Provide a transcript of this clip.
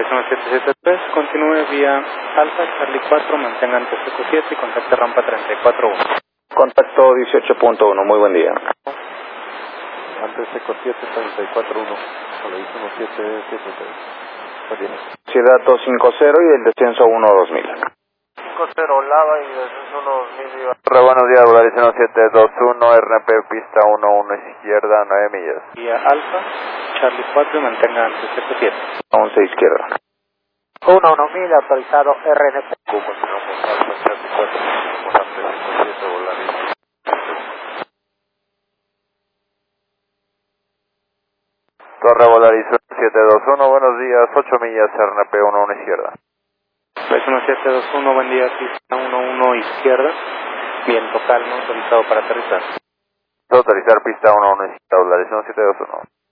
Dólares 1773, continúe vía Alfa, Charlie 4, mantenga ante Seco 7 y contacte rampa 34-1. Contacto 18.1, muy buen día. Antes Seco 7, 34-1, Soledad 1773. Buen día. Ciudad 250 y el descenso 1-2000. 50 Lava y descenso 1-2000. Buenos días, Volaris 1721, RNP pista 11 izquierda, 9 millas. Vía Alfa, Charlie 4 y mantenga ante Seco 7. 11 izquierda. 1000 autorizado RNP. Continuamos Alfa Charlie 4, antes Seco 7, Volaris. Torre Volaris 1721, buenos días, 8 millas, RNP 11 izquierda. Volaris 1721, buen día, pista 11 izquierda. Viento calmo, autorizado para aterrizar. Autorizar pista 11 izquierda, Volaris 1721.